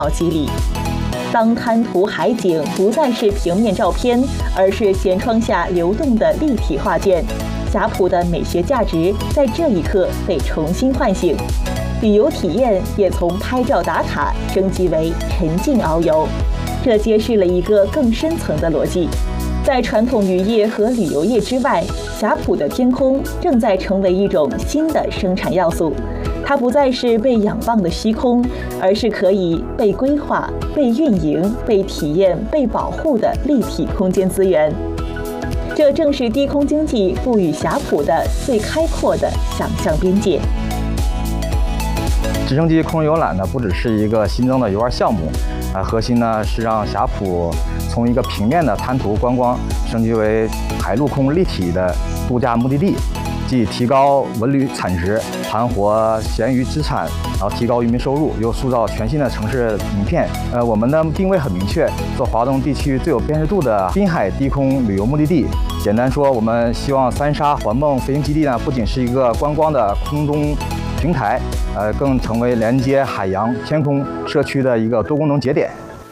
脑机里。当滩涂海景不再是平面照片，而是舷窗下流动的立体画卷，霞浦的美学价值在这一刻被重新唤醒，旅游体验也从拍照打卡升级为沉浸遨游。这揭示了一个更深层的逻辑。在传统渔业和旅游业之外，霞浦的天空正在成为一种新的生产要素。它不再是被仰望的虚空，而是可以被规划、被运营、被体验、被保护的立体空间资源。这正是低空经济赋予霞浦的最开阔的想象边界。 直升机空中游览呢，不只是一个新增的游玩项目，核心呢是让霞浦从一个平面的滩涂观光升级为海陆空立体的度假目的地，既提高文旅产值，盘活闲鱼资产，然后提高渔民收入，又塑造全新的城市名片。我们的定位很明确，做华东地区最有辨识度的滨海低空旅游目的地。简单说，我们希望三沙环梦飞行基地呢，不仅是一个观光的空中平台，更成为连接海洋、天空、社区的一个多功能节点。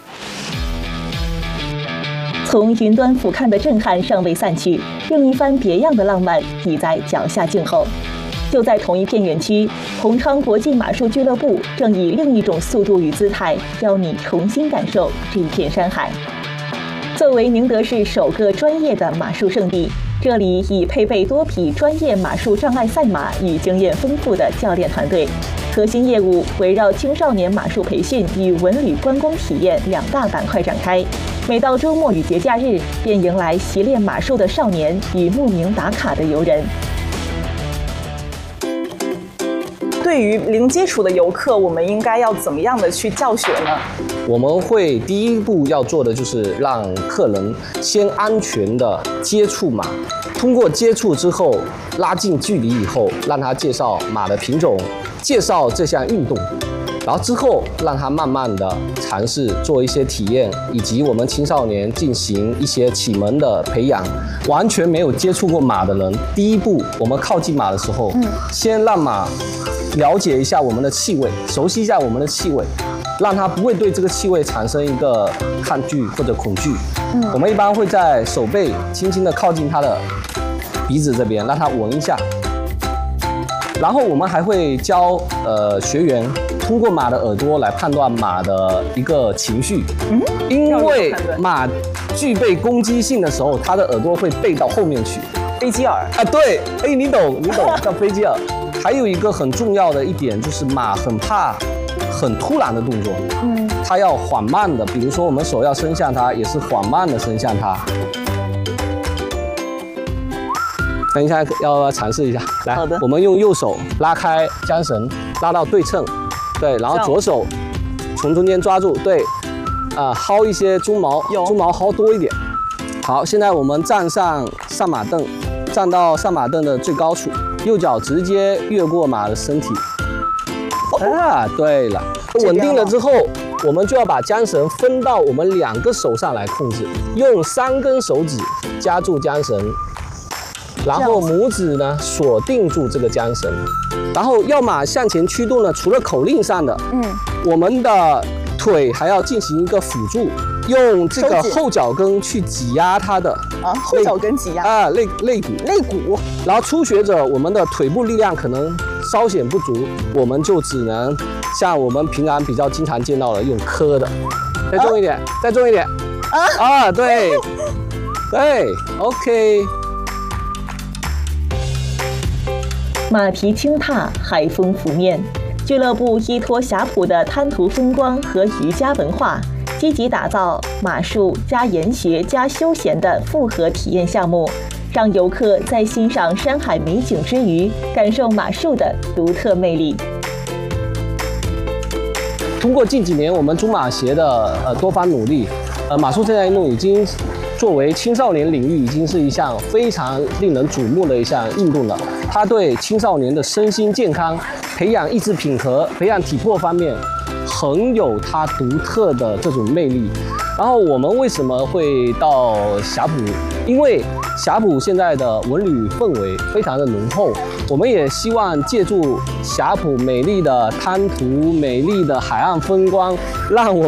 从云端俯瞰的震撼尚未散去，另一番别样的浪漫已在脚下静候。就在同一片园区，宏昌国际马术俱乐部正以另一种速度与姿态，邀你重新感受这一片山海。作为宁德市首个专业的马术圣地，这里已配备多匹专业马术障碍赛马与经验丰富的教练团队。核心业务围绕青少年马术培训与文旅观光体验两大板块展开。每到周末与节假日，便迎来习练马术的少年与慕名打卡的游人。 对于零接触的游客，我们应该要怎么样的去教学呢？ 我们会第一步要做的就是让客人先安全的接触马，通过接触之后拉近距离以后，让他介绍马的品种，介绍这项运动，然后之后让他慢慢的尝试做一些体验，以及我们青少年进行一些启蒙的培养。完全没有接触过马的人，第一步我们靠近马的时候，先让马了解一下我们的气味，熟悉一下我们的气味，让他不会对这个气味产生一个抗拒或者恐惧。我们一般会在手背轻轻的靠近他的鼻子这边，让他闻一下。然后我们还会教学员通过马的耳朵来判断马的一个情绪，因为马具备攻击性的时候，它的耳朵会背到后面去。 飞机耳啊，对，哎，你懂，叫飞机耳。还有一个很重要的一点就是马很怕很突然的动作，它要缓慢的，比如说我们手要伸向它，也是缓慢的伸向它。等一下要尝试一下，来， 好的， 我们用右手拉开缰绳，拉到对称，对，然后左手从中间抓住，对，薅一些猪毛，猪毛薅多一点。好，现在我们站上马凳，站到上马凳的最高处，右脚直接越过马的身体。对了，稳定了之后，我们就要把缰绳分到我们2个手上来控制，用3根手指夹住缰绳，然后拇指呢锁定住这个缰绳，然后要马向前驱动呢，除了口令上的，我们的腿还要进行一个辅助，用这个后脚跟去挤压它的后脚跟挤压肋骨，然后初学者我们的腿部力量可能稍显不足，我们就只能像我们平常比较经常见到的用磕的，再重一点，再重一点，对，OK。 马蹄轻踏，海风拂面。俱乐部依托霞浦的滩涂风光和渔家文化，积极打造马术加研学加休闲的复合体验项目，让游客在欣赏山海美景之余，感受马术的独特魅力。 通过近几年我们中马协的多方努力，马术这项运动已经作为青少年领域已经是一项非常令人瞩目的一项运动了。它对青少年的身心健康、培养意志品和、培养体魄方面很有它独特的这种魅力。然后我们为什么会到霞浦？因为霞浦现在的文旅氛围非常的浓厚，我们也希望借助霞浦美丽的滩涂、美丽的海岸风光，让我